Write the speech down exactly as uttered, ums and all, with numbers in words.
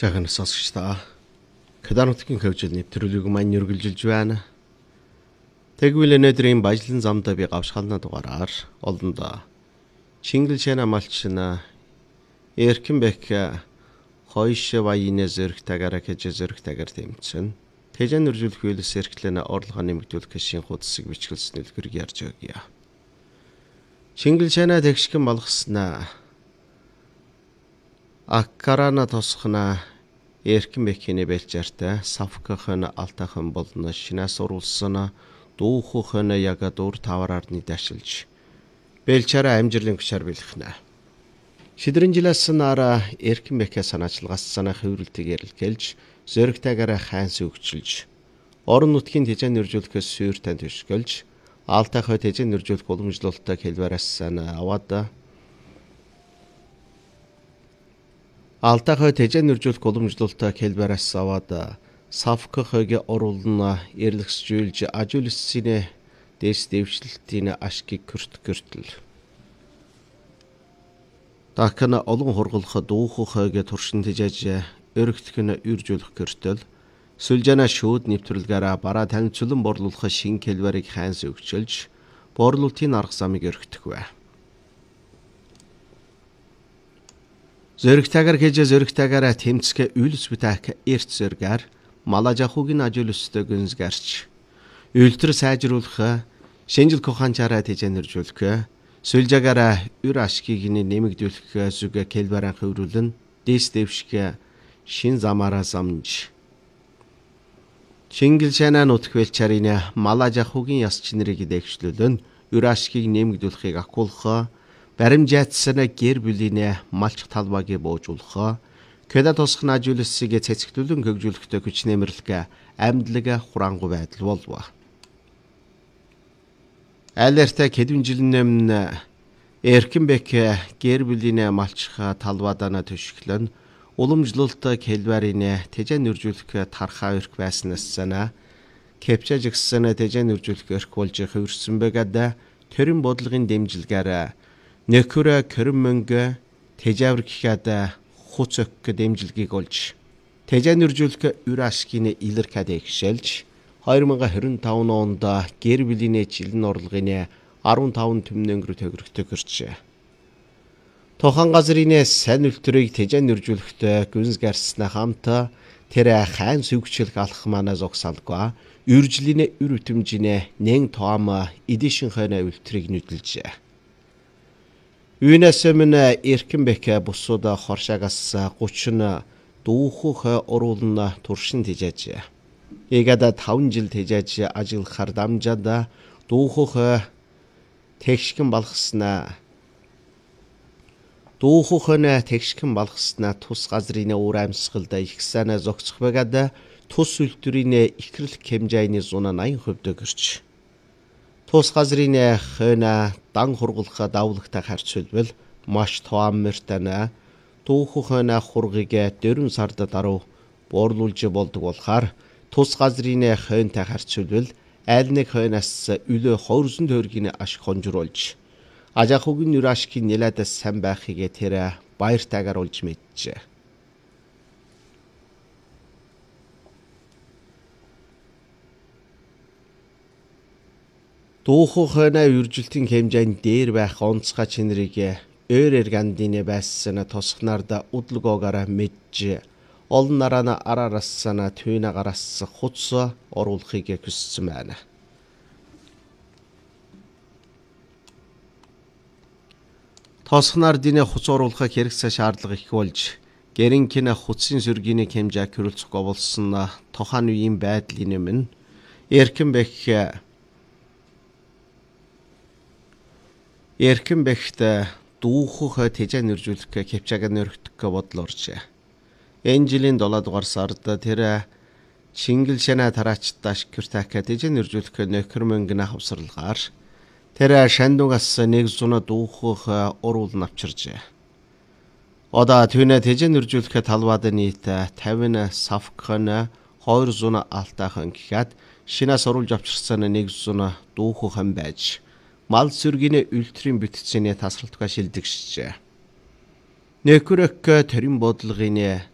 Жаахан сонсогч та Каданутгийн хөвжил нэвтрүүлэг маань үргэлжилж байна. Тэгвэл өнөөдрийн бажлан замдаа би гавшхална дугаараар олондоо Чингэлшэна малчна эркэн бэк хойш вайне зэрэг тагаараа гэж зэрэг тагаар тэмцэн. Тэжэн үржүүлэх үйлс эрхлэнэ орлогоо нэмэгдүүлэх шин хуудсыг бичгэлсэн үлгэр ярьж өгье. Чингэлшэна тэгшгэн болгоснаа Аккарана тосхна эркэн бэкхиний бэлчээртэй савкахан алтахан болно шинаас уруулсан дуухан яга дур тавараар нийдэшилж бэлчээрээ амжилын гүшээр бэлхнэ. Шидрэн жилээс нара эркэн бэкэ санаачлагаас санаа хөврөлтөөр илгэлж зөрөгтэйгээр хайнс өгчилж орон нутгийн тэжэн нэржүүлэхээс суурьтай төшгөлж алтахой тэжэн нэржүүлэх уламжлалтаа хэлбэрээс санаа аваад Алтахой тэжэн нэржүүлэх уламжлалтаа хэлбэрээс аваад савкахыг оруулна эрлэгсжүүлж ажуулсны дэс дэвшлэлтийн ашгийг көрт көртөл. Такна олон хургалах дуухахыг туршин тэжээж өргөтгөн үржүүлэх көртөл. Сүлжана шүүд нэвтрүүлгаараа бараа танилцуулан борлуулах шин хэлбэрийг хайнс өгчилж борлуулалтын арга замыг өргөтгөх вэ. Зөрөгтэйгээр гэж зөрөгтэйгээр тэмцгэ үйлс бүтээх эрт зөргээр малажахугийн ажуулстай гүнзгэрч үйлтэр сайжруулах шинжил коханчаараа тэжэнэржүүлэх сүлжаагаараа үр ашгийг нэмэгдүүлэх зүг хэлбэрэн хөврүүлэн дэс дэвшгэ шин замаараа замж Чингэлшэна нутг бэлчээрийн малажахугийн яс чинэрийг дэвшлүүлэн үр ашгийг нэмэгдүүлэхийг акуулах баримжаатсана гэр бүлийн малч талбааг боожуулах кэда тосхна ажуулсыг цэцгэлүүлэн хөгжүүлэхтэй хүч нэмэрлэг амьдлаг хурангуй байдал болов. Алерта кэдвэн жилнэм эркэн бэк гэр бүлийн малчха талбадана төшөглөн уламжлалт хэлбэрийн тэжэн нэржүүлэх тархаа өрх байснаас сана кэпчажгсэн тэжэн нэржүүлэх өрх болж хөвөрсөн бэгад төрийн бодлогын дэмжилгээр Нөхөрө körмөнгө тэжавргхад хуцök дэмжилгийг олж тэжэн нэржүүлэх үр ашгийн илэрхад ихшэлж две тысячи двадцать пять онд гэр бүлийн жилийн орлогын fifteen төмнөнгөр төгрөгтэй гэрчээ. Тохон газрын сайн үлтрийг тэжэн нэржүүлэхтэй гүнзгэрснэ хамт тэр хайн сүгчлэх алах манаа зогсаалгүй үржлийн үр үтэмжийн нэн тоом эдишин хойно үлтрийг нүдэлжээ. Үйнэсэмэн эркэн бэкэ бусуда хоршаагаас thirty дүүхөх оруулна туршин тэжээж. Эгада five жил тэжээж ажиллахаар дамжаад дүүхөх тэгшгэн балгаснаа. Дүүхөх нь тэгшгэн балгаснаа тус газрын уур амьсгалд их сайн зогцох байгаад тус үлтрийн ихрэлх хэмжээний one eighty percent гэрч. Тус газрын хойно дан хургалах давлагтай харьцуулбал маш тоом мөртөнө дүүхөх хойно хургийг four сард даруй буурлуулж болдог болохоор тус газрын хойнтой харьцуулбал аль нэг хойноос өлөө two hundred төгрөгийн ашиг хонжруулж ажахугийн үр ашгийн нэлээд сайн байхыг тэр баяртайгаар олж мэджээ. Дүүхөх хойно үржилтийн хэмжээнд дээр байх онцгой чинэрийг өөр эргандины байсан тосхнарда удлгоогоор мэдж олон нараа араарассана түйнagaраас хуц оруулахыг хүссэн байна. Тосхнардын хуц оруулахыг хэрэгсэ шаардлага их болж гэрэнкин хуцсын сүргийн хэмжээ хөрөлцөхгүй болсон тохан үеийн байдлын өмнө эркэн бэх Эркэн бэхт дүүхөх тэжэн нэржүүлэх кэпчааг нөрөгдөх бодол оржээ. Энэ жилийн seven дугаар сард тэр Чингэлшэна тараачташ кюртак тэжэн нэржүүлэх нөхөр мөнгөний хавсралгаар тэр шандугаас one hundred дүүхөх оруулн авчиржээ. Одоо түүнэ тэжэн нэржүүлэх талбад нийт fifty савкхан two hundred алтаахан гэхэд шинээс оруулж авчирсан one hundred дүүххэн байж мал сүргийн үлтрийн бүтцийн тасралтгаа шилдэгшжээ. Нөхөрөк төрийн бодлогын